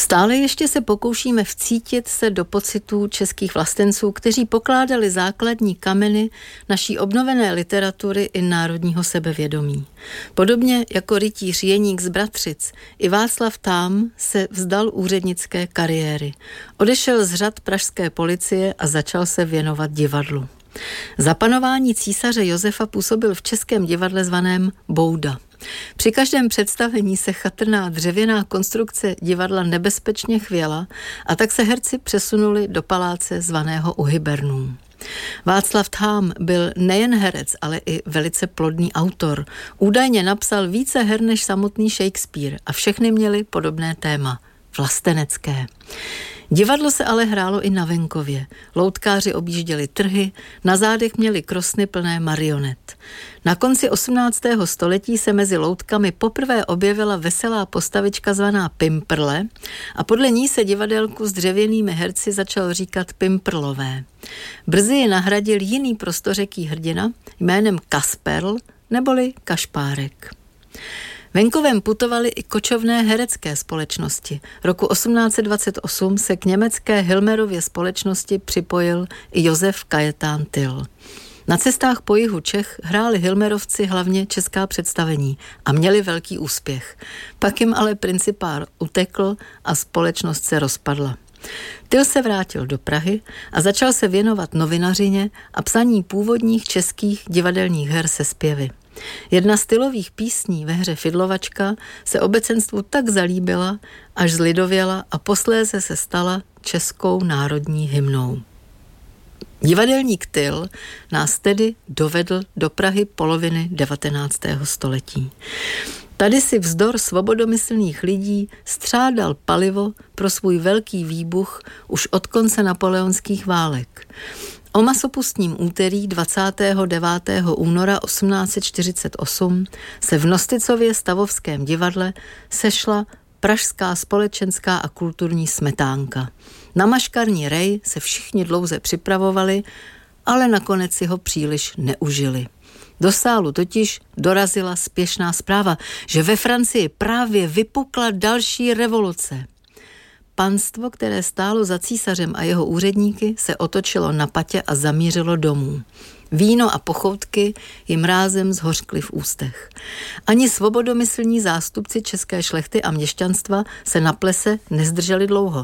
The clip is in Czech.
Stále ještě se pokoušíme vcítit se do pocitů českých vlastenců, kteří pokládali základní kameny naší obnovené literatury i národního sebevědomí. Podobně jako rytíř Jeník z Bratřic, i Václav Tám se vzdal úřednické kariéry. Odešel z řad pražské policie a začal se věnovat divadlu. Za panování císaře Josefa působil v českém divadle zvaném Bouda. Při každém představení se chatrná dřevěná konstrukce divadla nebezpečně chvěla a tak se herci přesunuli do paláce zvaného U Hybernů. Václav Tám byl nejen herec, ale i velice plodný autor. Údajně napsal více her než samotný Shakespeare a všechny měly podobné téma – vlastenecké. Divadlo se ale hrálo i na venkově. Loutkáři objížděli trhy, na zádech měli krosny plné marionet. Na konci 18. století se mezi loutkami poprvé objevila veselá postavička zvaná Pimprle a podle ní se divadelku s dřevěnými herci začal říkat Pimprlové. Brzy ji nahradil jiný prostořeký hrdina jménem Kasperl neboli Kašpárek. Venkovem putovaly i kočovné herecké společnosti. Roku 1828 se k německé Hilmerově společnosti připojil i Josef Kajetán Tyll. Na cestách po jihu Čech hráli Hilmerovci hlavně česká představení a měli velký úspěch. Pak jim ale principál utekl a společnost se rozpadla. Tyll se vrátil do Prahy a začal se věnovat novinařině a psaní původních českých divadelních her se zpěvy. Jedna z Tyllových písní ve hře Fidlovačka se obecenstvu tak zalíbila, až zlidověla a posléze se stala českou národní hymnou. Divadelník Tyll nás tedy dovedl do Prahy poloviny 19. století. Tady si vzdor svobodomyslných lidí střádal palivo pro svůj velký výbuch už od konce napoleonských válek. O masopustním úterý 29. února 1848 se v Nosticově stavovském divadle sešla pražská společenská a kulturní smetánka. Na maškarní rej se všichni dlouze připravovali, ale nakonec si ho příliš neužili. Do sálu totiž dorazila spěšná zpráva, že ve Francii právě vypukla další revoluce. Panstvo, které stálo za císařem a jeho úředníky, se otočilo na patě a zamířilo domů. Víno a pochoutky jim rázem zhořkly v ústech. Ani svobodomyslní zástupci české šlechty a měšťanstva se na plese nezdrželi dlouho.